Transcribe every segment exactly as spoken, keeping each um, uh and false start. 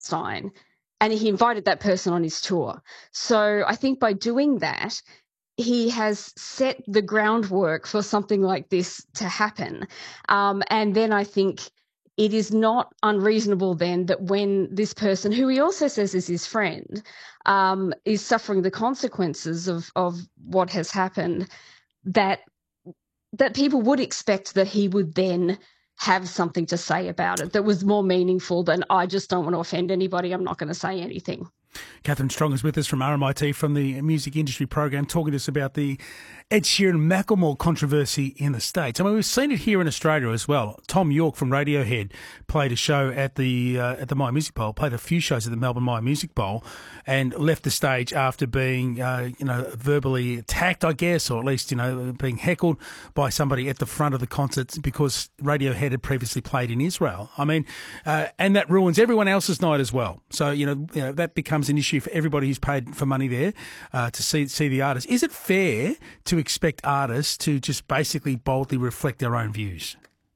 Palestine, and he invited that person on his tour. So I think by doing that, he has set the groundwork for something like this to happen. Um, and then I think it is not unreasonable then that when this person, who he also says is his friend, um, is suffering the consequences of, of what has happened, that that people would expect that he would then have something to say about it that was more meaningful than, I just don't want to offend anybody, I'm not going to say anything. Catherine Strong is with us from R M I T, from the music industry program, talking to us about the Ed Sheeran-Macklemore controversy in the States. I mean, we've seen it here in Australia as well. Tom York from Radiohead played a show at the uh, at the Myer Music Bowl, played a few shows at the Melbourne Myer Music Bowl, and left the stage after being, uh, you know, verbally attacked, I guess, or at least, you know, being heckled by somebody at the front of the concert because Radiohead had previously played in Israel. I mean, uh, and that ruins everyone else's night as well. So, you know, you know that becomes an issue for everybody who's paid for money there uh, to see see the artist. Is it fair to expect artists to just basically boldly reflect their own views?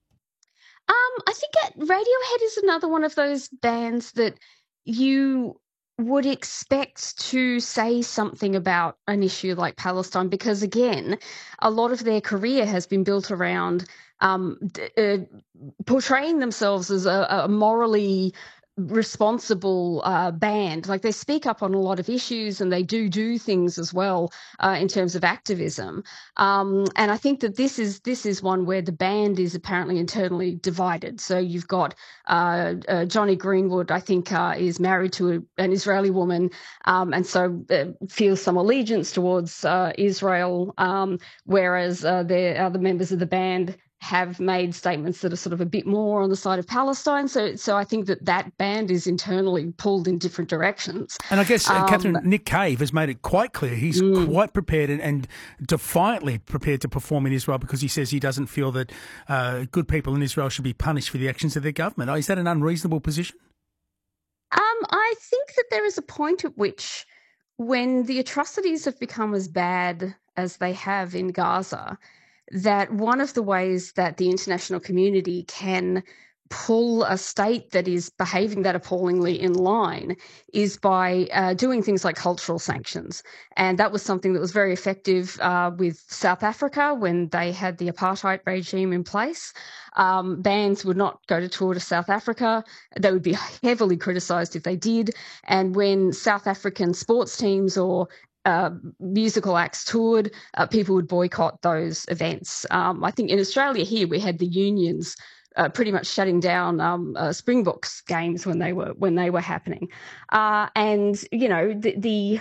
Um, I think it, Radiohead is another one of those bands that you would expect to say something about an issue like Palestine, because, again, a lot of their career has been built around um, uh, portraying themselves as a, a morally responsible uh, band. Like, they speak up on a lot of issues, and they do do things as well uh, in terms of activism. Um, and I think that this is this is one where the band is apparently internally divided. So you've got uh, uh, Johnny Greenwood, I think, uh, is married to a, an Israeli woman, um, and so uh, feels some allegiance towards uh, Israel, um, whereas uh, the other members of the band have made statements that are sort of a bit more on the side of Palestine. So so I think that that band is internally pulled in different directions. And I guess, uh, um, Catherine, Nick Cave has made it quite clear he's mm. quite prepared and, and defiantly prepared to perform in Israel, because he says he doesn't feel that uh, good people in Israel should be punished for the actions of their government. Is that an unreasonable position? Um, I think that there is a point at which, when the atrocities have become as bad as they have in Gaza, that one of the ways that the international community can pull a state that is behaving that appallingly in line is by uh, doing things like cultural sanctions. And that was something that was very effective uh, with South Africa when they had the apartheid regime in place. Um, bands would not go to tour to South Africa. They would be heavily criticised if they did. And when South African sports teams or Uh, musical acts toured, uh, people would boycott those events. Um, I think in Australia here we had the unions uh, pretty much shutting down um, uh, Springboks games when they were when they were happening. Uh, and you know, the, the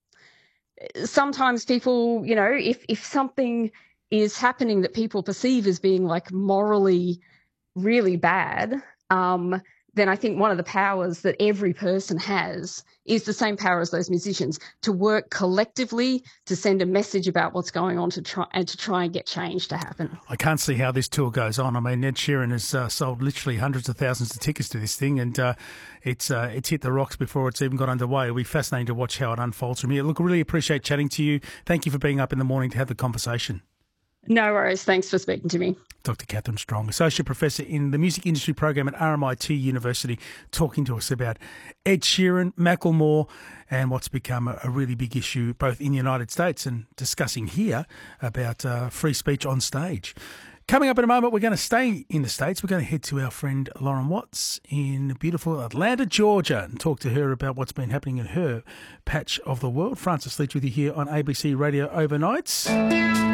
sometimes people, you know, if if something is happening that people perceive as being like morally really bad, um, then I think one of the powers that every person has is the same power as those musicians, to work collectively to send a message about what's going on to try and to try and get change to happen. I can't see how this tour goes on. I mean, Ed Sheeran has uh, sold literally hundreds of thousands of tickets to this thing, and uh, it's uh, it's hit the rocks before it's even got underway. It'll be fascinating to watch how it unfolds from here. Look, I really appreciate chatting to you. Thank you for being up in the morning to have the conversation. No worries. Thanks for speaking to me. Doctor Catherine Strong, Associate Professor in the Music Industry Program at R M I T University, talking to us about Ed Sheeran, Macklemore, and what's become a, a really big issue both in the United States and discussing here about uh, free speech on stage. Coming up in a moment, we're going to stay in the States. We're going to head to our friend Lauren Watts in beautiful Atlanta, Georgia, and talk to her about what's been happening in her patch of the world. Francis Leach with you here on A B C Radio Overnights.